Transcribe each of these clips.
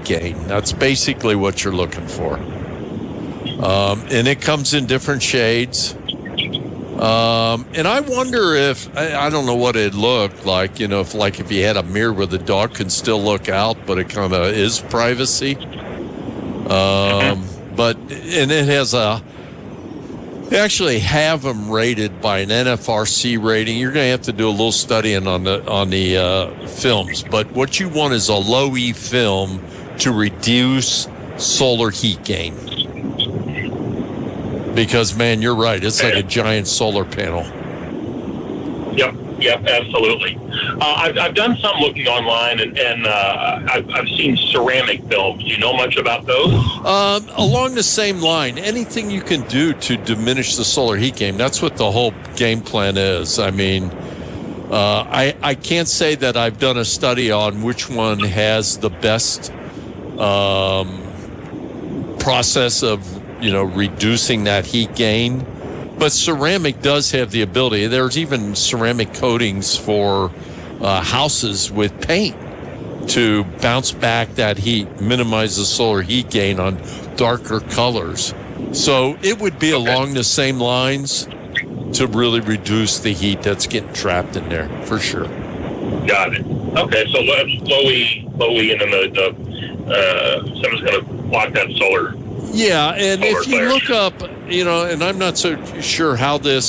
gain. That's basically what you're looking for. And it comes in different shades. And I wonder if, I don't know what it looked like, if you had a mirror where the dog can still look out, but it kind of is privacy. And it has they actually have them rated by an NFRC rating. You're going to have to do a little studying on the films. But what you want is a low E film to reduce solar heat gain. Because, man, you're right. It's like a giant solar panel. Yep, absolutely. I've done some looking online, and I've seen ceramic films. Do you know much about those? Along the same line, anything you can do to diminish the solar heat gain, that's what the whole game plan is. I mean, I can't say that I've done a study on which one has the best process of reducing that heat gain. But ceramic does have the ability. There's even ceramic coatings for houses with paint to bounce back that heat, minimize the solar heat gain on darker colors. So it would be along the same lines to really reduce the heat that's getting trapped in there, for sure. Got it. Okay, so low E, and then someone's going to block that solar. Yeah, and if you look up, and I'm not so sure how this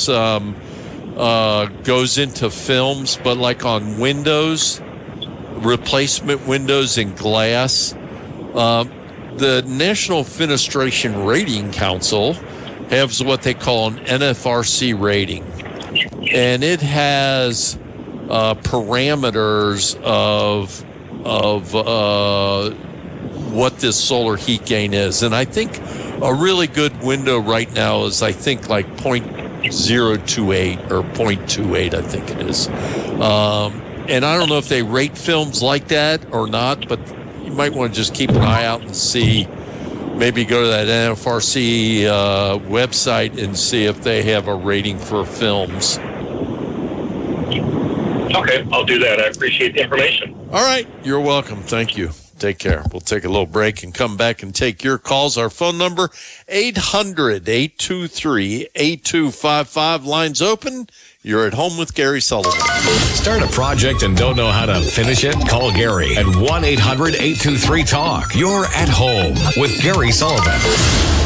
goes into films, but like on windows, replacement windows and glass, the National Fenestration Rating Council has what they call an NFRC rating. And it has parameters of what this solar heat gain is. And I think a really good window right now is, like 0.028 or 0.28, I think it is. And I don't know if they rate films like that or not, but you might want to just keep an eye out and see, maybe go to that NFRC website and see if they have a rating for films. Okay, I'll do that. I appreciate the information. All right, you're welcome. Thank you. Take care. We'll take a little break and come back and take your calls. Our phone number, 800-823-8255. Lines open. You're at home with Gary Sullivan. Start a project and don't know how to finish it? Call Gary at 1-800-823-TALK. You're at home with Gary Sullivan.